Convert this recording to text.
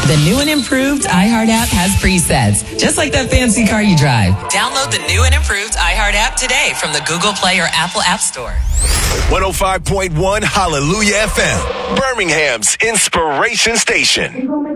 The new and improved iHeart app has presets, just like that fancy car you drive. Download the new and improved iHeart app today from the Google Play or Apple App Store. 105.1 Hallelujah FM, Birmingham's inspiration station.